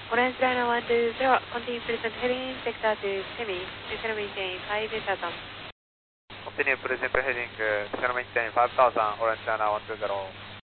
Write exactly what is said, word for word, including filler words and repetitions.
Orange Liner one two zero, continue present heading sector to semi, descend maintain five thousand. Continue present heading, descend maintain five thousand, Orange Liner one two zero.